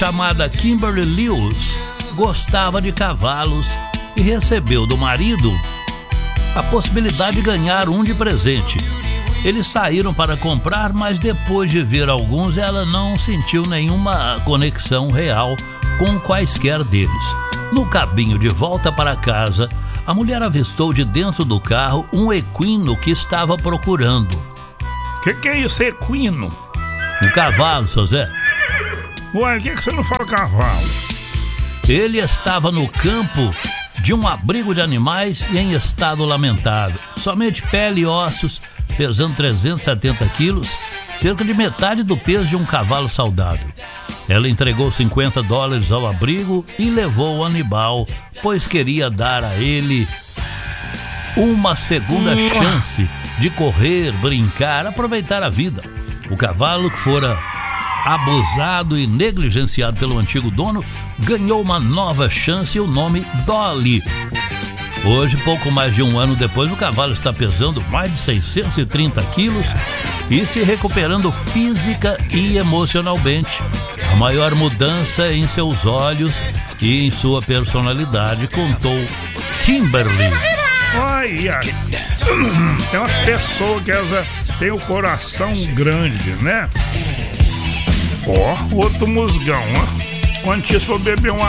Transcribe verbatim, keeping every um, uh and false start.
chamada Kimberly Lewis gostava de cavalos e recebeu do marido a possibilidade de ganhar um de presente. Eles saíram para comprar, mas depois de ver alguns, ela não sentiu nenhuma conexão real com quaisquer deles. No caminho de volta para casa, a mulher avistou de dentro do carro um equino que estava procurando. Que que é isso, equino? Um cavalo, seu Zé. Ué, por que, que você não fala cavalo? Ele estava no campo de um abrigo de animais e em estado lamentável. Somente pele e ossos, pesando trezentos e setenta quilos, cerca de metade do peso de um cavalo saudável. Ela entregou cinquenta dólares ao abrigo e levou o animal, pois queria dar a ele uma segunda chance de correr, brincar, aproveitar a vida. O cavalo, que fora abusado e negligenciado pelo antigo dono, ganhou uma nova chance e o nome Dolly. Hoje, pouco mais de um ano depois, o cavalo está pesando mais de seiscentos e trinta quilos e se recuperando física e emocionalmente. A maior mudança em seus olhos e em sua personalidade, contou Kimberly. Olha, tem umas pessoas que elas têm o coração grande, né? Ó, outro musgão, ó. Quando você for beber uma